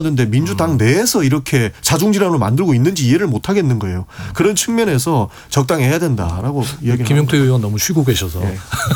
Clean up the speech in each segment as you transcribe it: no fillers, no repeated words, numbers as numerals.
근데 민주당 내에서 이렇게 자중질환을 만들고 있는지 이해를 못 하겠는 거예요. 그런 측면에서 적당히 해야 된다라고 이야기를 김용태 의원 너무 쉬고 계셔서 네.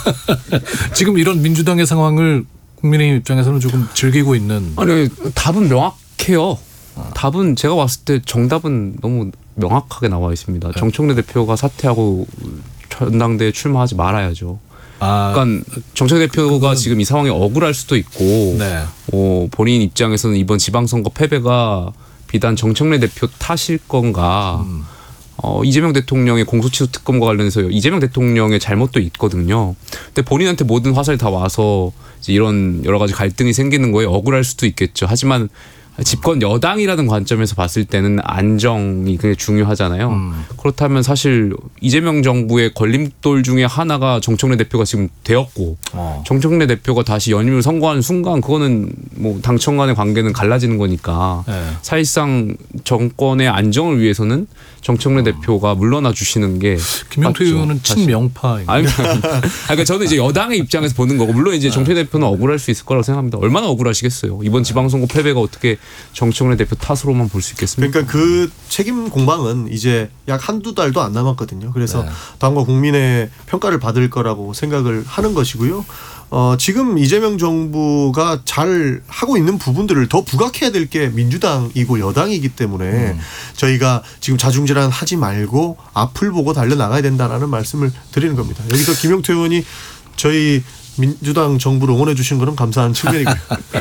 지금 이런 민주당의 상황을 국민의힘 입장에서는 조금 즐기고 있는. 아니 답은 명확해요. 답은 제가 봤을 때 정답은 너무 명확하게 나와 있습니다. 네. 정청래 대표가 사퇴하고 전당대회 출마하지 말아야죠. 아, 그러니까 정청래 대표가 지금 이 상황에 억울할 수도 있고 네. 본인 입장에서는 이번 지방선거 패배가 비단 정청래 대표 탓일 건가. 이재명 대통령의 공소취소 특검과 관련해서 이재명 대통령의 잘못도 있거든요. 근데 본인한테 모든 화살이 다 와서 이제 이런 여러 가지 갈등이 생기는 거에 억울할 수도 있겠죠. 하지만 집권 여당이라는 관점에서 봤을 때는 안정이 굉장히 중요하잖아요. 그렇다면 사실 이재명 정부의 걸림돌 중에 하나가 정청래 대표가 지금 되었고 정청래 대표가 다시 연임을 선고하는 순간 그거는 뭐 당청 간의 관계는 갈라지는 거니까 네. 사실상 정권의 안정을 위해서는 정청래 대표가 물러나 주시는 게 김용태 맞죠, 의원은 사실. 친명파입니다. 아니, 그러니까 저는 이제 여당의 입장에서 보는 거고 물론 이제 정청래 대표는 억울할 수 있을 거라고 생각합니다. 얼마나 억울하시겠어요. 이번 지방선거 패배가 어떻게 정청래 대표 탓으로만 볼 수 있겠습니까? 그러니까 그 책임 공방은 이제 약 한두 달도 안 남았거든요. 그래서 네. 당과 국민의 평가를 받을 거라고 생각을 하는 것이고요. 지금 이재명 정부가 잘 하고 있는 부분들을 더 부각해야 될 게 민주당이고 여당이기 때문에 저희가 지금 자중질환 하지 말고 앞을 보고 달려나가야 된다라는 말씀을 드리는 겁니다. 여기서 김용태 의원이 저희 민주당 정부를 응원해 주신 거는 감사한 측면이고요.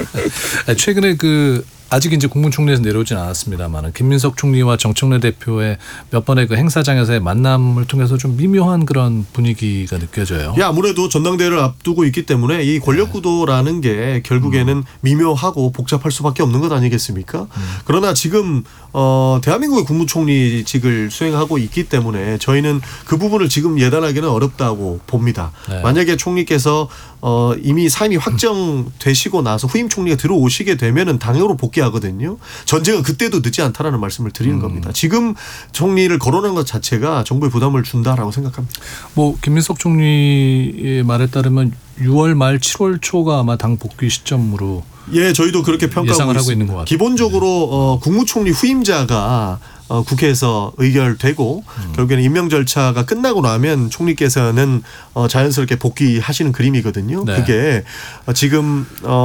최근에 아직 이제 국무총리에서 내려오진 않았습니다만 김민석 총리와 정청래 대표의 몇 번의 그 행사장에서의 만남을 통해서 좀 미묘한 그런 분위기가 느껴져요. 예, 아무래도 전당대회를 앞두고 있기 때문에 이 권력 구도라는 게 결국에는 미묘하고 복잡할 수밖에 없는 것 아니겠습니까? 그러나 지금 대한민국의 국무총리직을 수행하고 있기 때문에 저희는 그 부분을 지금 예단하기는 어렵다고 봅니다. 네. 만약에 총리께서 이미 사임이 확정되시고 나서 후임 총리가 들어오시게 되면은 당으로 복귀하거든요. 전쟁은 그때도 늦지 않다라는 말씀을 드리는 겁니다. 지금 총리를 거론한 것 자체가 정부에 부담을 준다라고 생각합니다. 뭐 김민석 총리의 말에 따르면 6월 말 7월 초가 아마 당 복귀 시점으로 예, 저희도 그렇게 평가하고 예상을 하고 있습니다. 있는 것 같아요. 기본적으로 국무총리 후임자가 국회에서 의결되고 결국에는 임명 절차가 끝나고 나면 총리께서는 자연스럽게 복귀하시는 그림이거든요. 네. 그게 지금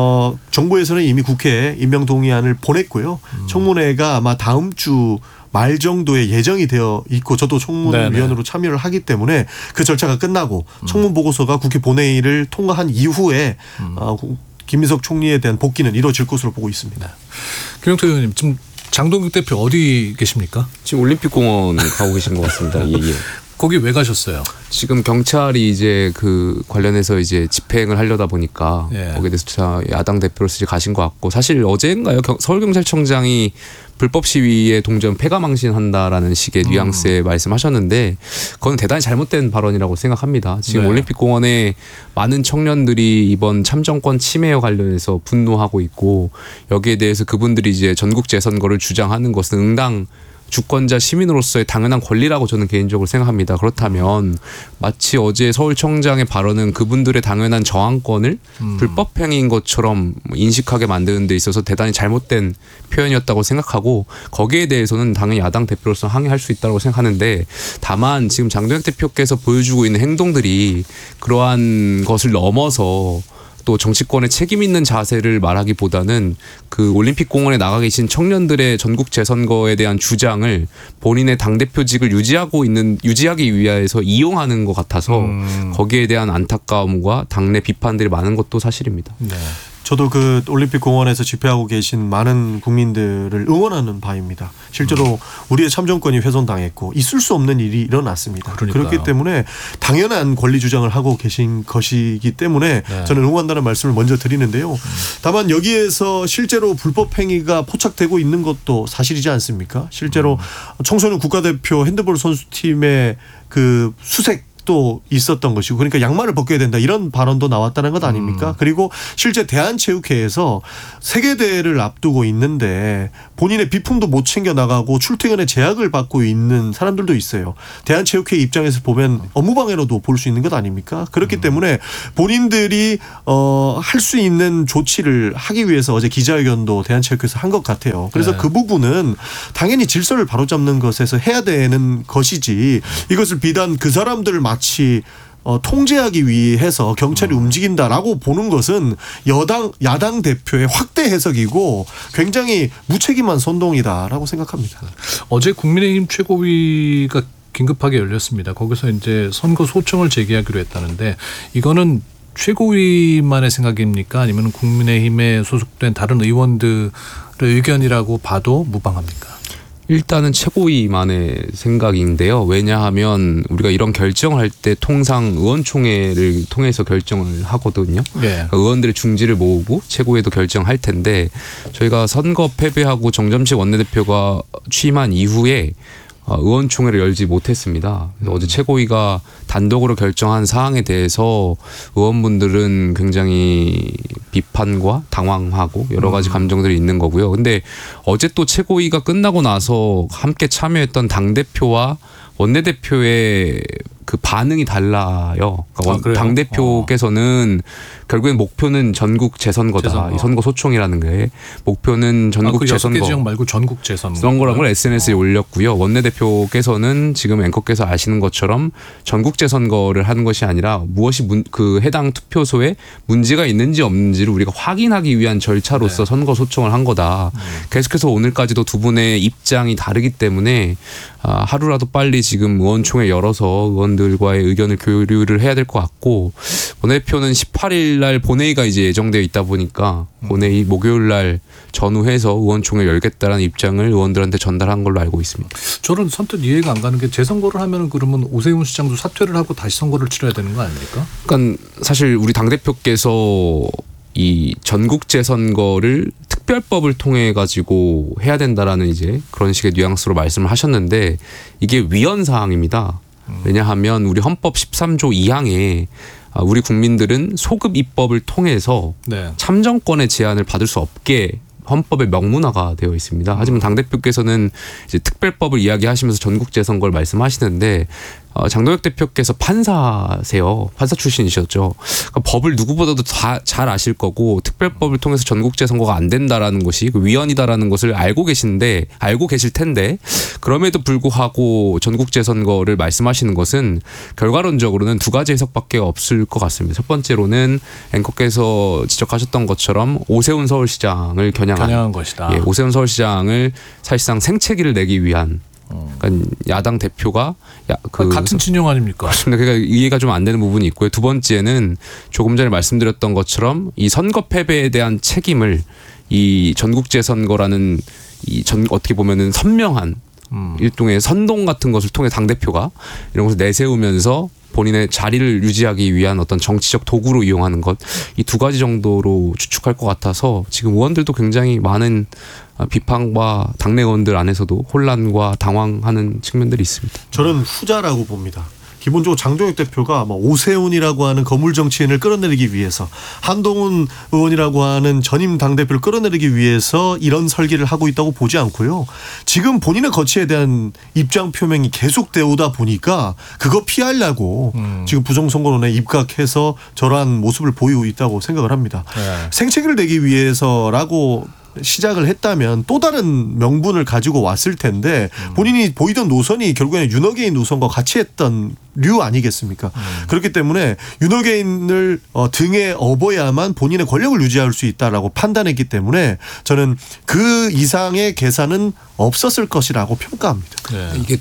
정부에서는 이미 국회에 임명 동의안을 보냈고요. 청문회가 아마 다음 주 말 정도에 예정이 되어 있고 저도 청문위원으로 참여를 하기 때문에 그 절차가 끝나고 청문 보고서가 국회 본회의를 통과한 이후에 김민석 총리에 대한 복귀는 이루어질 것으로 보고 있습니다. 김용태 의원님 지금 장동국 대표 어디 계십니까? 지금 올림픽공원 가고 계신 것 같습니다. 예. 거기 왜 가셨어요? 지금 경찰이 이제 그 관련해서 이제 집행을 하려다 보니까 예. 거기에 대해서 야당 대표로서 이제 가신 것 같고 사실 어제인가요? 서울경찰청장이 불법 시위에 동전 폐가망신한다라는 식의 뉘앙스의 말씀하셨는데 그건 대단히 잘못된 발언이라고 생각합니다. 지금 네. 올림픽공원에 많은 청년들이 이번 참정권 침해와 관련해서 분노하고 있고 여기에 대해서 그분들이 이제 전국 재선거를 주장하는 것은 응당 주권자 시민으로서의 당연한 권리라고 저는 개인적으로 생각합니다. 그렇다면 마치 어제 서울청장의 발언은 그분들의 당연한 저항권을 불법 행위인 것처럼 인식하게 만드는 데 있어서 대단히 잘못된 표현이었다고 생각하고 거기에 대해서는 당연히 야당 대표로서 항의할 수 있다고 생각하는데 다만 지금 장동혁 대표께서 보여주고 있는 행동들이 그러한 것을 넘어서 또 정치권의 책임 있는 자세를 말하기보다는 그 올림픽 공원에 나가 계신 청년들의 전국 재선거에 대한 주장을 본인의 당대표직을 유지하기 위해서 이용하는 것 같아서 거기에 대한 안타까움과 당내 비판들이 많은 것도 사실입니다. 네. 저도 그 올림픽 공원에서 집회하고 계신 많은 국민들을 응원하는 바입니다. 실제로 우리의 참정권이 훼손당했고 있을 수 없는 일이 일어났습니다. 그러니까요. 그렇기 때문에 당연한 권리 주장을 하고 계신 것이기 때문에 네. 저는 응원한다는 말씀을 먼저 드리는데요. 다만 여기에서 실제로 불법 행위가 포착되고 있는 것도 사실이지 않습니까? 실제로 청소년 국가대표 핸드볼 선수팀의 그 수색 공약도 있었던 것이고 그러니까 양말을 벗겨야 된다 이런 발언도 나왔다는 것 아닙니까? 그리고 실제 대한체육회에서 세계대회를 앞두고 있는데 본인의 비품도 못 챙겨 나가고 출퇴근에 제약을 받고 있는 사람들도 있어요. 대한체육회 입장에서 보면 업무방해로도 볼 수 있는 것 아닙니까? 그렇기 때문에 본인들이 할 수 있는 조치를 하기 위해서 어제 기자회견도 대한체육회에서 한 것 같아요. 그래서 네. 그 부분은 당연히 질서를 바로잡는 것에서 해야 되는 것이지 이것을 비단 그 사람들을 마치 통제하기 위해서 경찰이 움직인다라고 보는 것은 야당 대표의 확대 해석이고 굉장히 무책임한 선동이다라고 생각합니다. 어제 국민의힘 최고위가 긴급하게 열렸습니다. 거기서 이제 선거 소청을 제기하기로 했다는데 이거는 최고위만의 생각입니까? 아니면 국민의힘에 소속된 다른 의원들의 의견이라고 봐도 무방합니까? 일단은 최고위만의 생각인데요. 왜냐하면 우리가 이런 결정을 할 때 통상 의원총회를 통해서 결정을 하거든요. 네. 그러니까 의원들의 중지를 모으고 최고위도 결정할 텐데 저희가 선거 패배하고 정점식 원내대표가 취임한 이후에 의원총회를 열지 못했습니다. 어제 최고위가 단독으로 결정한 사항에 대해서 의원분들은 굉장히 비판과 당황하고 여러 가지 감정들이 있는 거고요. 근데 어제 또 최고위가 끝나고 나서 함께 참여했던 당대표와 원내대표의 그 반응이 달라요. 그러니까 당대표께서는 결국엔 목표는 전국 재선거다. 이 선거 소총이라는 게 목표는 전국 재선거. 6개 지역 말고 전국 재선거. 그런 걸 SNS에 올렸고요. 원내대표께서는 지금 앵커께서 아시는 것처럼 전국 재선거를 하는 것이 아니라 무엇이 그 해당 투표소에 문제가 있는지 없는지를 우리가 확인하기 위한 절차로서 선거 소총을 한 거다. 계속해서 오늘까지도 두 분의 입장이 다르기 때문에 하루라도 빨리 지금 의원총회 열어서 의원들과의 의견을 교류를 해야 될 것 같고 원내대표는 18일 날 본회의가 이제 예정되어 있다 보니까 본회의 목요일 날 전후해서 의원총회 열겠다라는 입장을 의원들한테 전달한 걸로 알고 있습니다. 저는 선뜻 이해가 안 가는 게 재선거를 하면은 그러면 오세훈 시장도 사퇴를 하고 다시 선거를 치러야 되는 거 아닙니까? 그러니까 사실 우리 당대표께서 이 전국 재선거를 특별법을 통해 가지고 해야 된다라는 이제 그런 식의 뉘앙스로 말씀을 하셨는데 이게 위헌 사항입니다. 왜냐하면 우리 헌법 13조 2항에 우리 국민들은 소급 입법을 통해서 네. 참정권의 제한을 받을 수 없게 헌법에 명문화가 되어 있습니다. 하지만 당대표께서는 이제 특별법을 이야기하시면서 전국 재선거를 말씀하시는데 장동혁 대표께서 판사세요. 판사 출신이셨죠. 그러니까 법을 누구보다도 잘 아실 거고 특별법을 통해서 전국 재선거가 안 된다라는 것이 위헌이다라는 것을 알고 계실 텐데 그럼에도 불구하고 전국 재선거를 말씀하시는 것은 결과론적으로는 두 가지 해석밖에 없을 것 같습니다. 첫 번째로는 앵커께서 지적하셨던 것처럼 오세훈 서울시장을 겨냥한 것이다. 예, 오세훈 서울시장을 사실상 생채기를 내기 위한 그러니까 야당 대표가 같은 진영 아닙니까? 그렇습니다. 그러니까 이해가 좀 안 되는 부분이 있고요. 두 번째는 조금 전에 말씀드렸던 것처럼 이 선거 패배에 대한 책임을 이 전국제 선거라는 어떻게 보면은 선명한 일종의 선동 같은 것을 통해 당 대표가 이런 것을 내세우면서 본인의 자리를 유지하기 위한 어떤 정치적 도구로 이용하는 것, 이 두 가지 정도로 추측할 것 같아서 지금 의원들도 굉장히 많은 비판과 당내 의원들 안에서도 혼란과 당황하는 측면들이 있습니다. 저는 후자라고 봅니다. 기본적으로 장동혁 대표가 오세훈이라고 하는 거물 정치인을 끌어내리기 위해서 한동훈 의원이라고 하는 전임 당대표를 끌어내리기 위해서 이런 설계를 하고 있다고 보지 않고요. 지금 본인의 거취에 대한 입장 표명이 계속되어 오다 보니까 그거 피하려고 지금 부정선거론에 입각해서 저러한 모습을 보이고 있다고 생각을 합니다. 네. 생채기를 내기 위해서라고 시작을 했다면 또 다른 명분을 가지고 왔을 텐데 본인이 보이던 노선이 결국에는 윤호개인 노선과 같이 했던 류 아니겠습니까? 그렇기 때문에 윤호개인을 등에 업어야만 본인의 권력을 유지할 수 있다라고 판단했기 때문에 저는 그 이상의 계산은 없었을 것이라고 평가합니다. 네. 이게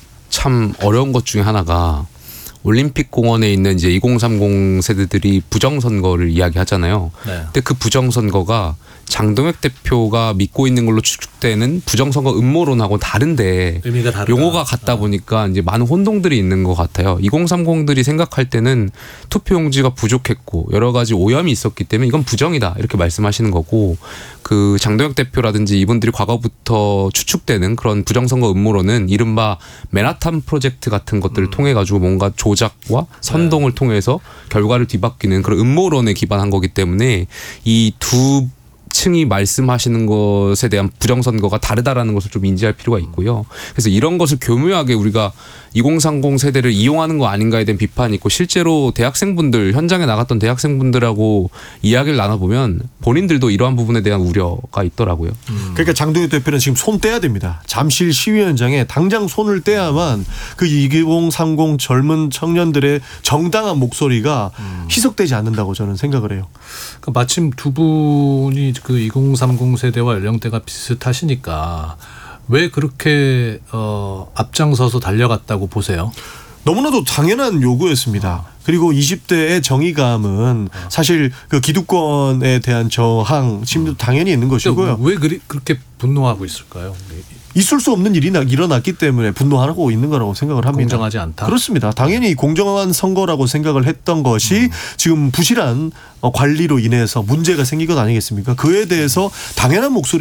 참 어려운 것 중에 하나가 올림픽 공원에 있는 이제 2030 세대들이 부정선거를 이야기하잖아요. 네. 근데 그 부정선거가 장동혁 대표가 믿고 있는 걸로 추측되는 부정선거 음모론하고 다른데 의미가 다르다. 용어가 같다 보니까 이제 많은 혼동들이 있는 것 같아요. 2030들이 생각할 때는 투표용지가 부족했고 여러 가지 오염이 있었기 때문에 이건 부정이다 이렇게 말씀하시는 거고 그 장동혁 대표라든지 이분들이 과거부터 추측되는 그런 부정선거 음모론은 이른바 맨하탄 프로젝트 같은 것들을 통해 가지고 뭔가 조작과 선동을 통해서 결과를 뒤바뀌는 그런 음모론에 기반한 거기 때문에 이 두 층이 말씀하시는 것에 대한 부정선거가 다르다라는 것을 좀 인지할 필요가 있고요. 그래서 이런 것을 교묘하게 우리가 2030 세대를 이용하는 거 아닌가에 대한 비판이 있고 실제로 대학생분들 현장에 나갔던 대학생분들하고 이야기를 나눠보면 본인들도 이러한 부분에 대한 우려가 있더라고요. 그러니까 장동혁 대표는 지금 손 떼야 됩니다. 잠실 시위 현장에 당장 손을 떼야만 그 2030 젊은 청년들의 정당한 목소리가 희석되지 않는다고 저는 생각을 해요. 그러니까 마침 두 분이 그 2030 세대와 연령대가 비슷하시니까 왜 그렇게 앞장서서 달려갔다고 보세요? 너무나도 당연한 요구였습니다. 그리고 20대의 정의감은 사실 그 기득권에 대한 저항 지금도 당연히 있는 것이고요. 왜 그렇게 분노하고 있을까요? 있을 수 없는 일이 일어났기 때문에 분노하고 있는 거라고 생각을 합니다. 공정하지 않다? 그렇습니다. 당연히 공정한 선거라고 생각을 했던 것이 지금 부실한 관리로 인해서 문제가 생긴 것 아니겠습니까? 그에 대해서 당연한 목소리